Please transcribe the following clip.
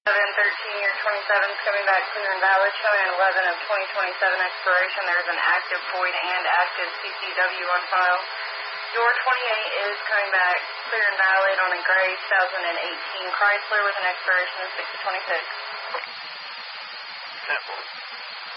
year 27 is coming back clear and valid, showing an 11 of 2027 expiration. There's an active void and active CCW on file. Your 28 is coming back clear and valid on a gray 2018 Chrysler with an expiration of 6/26.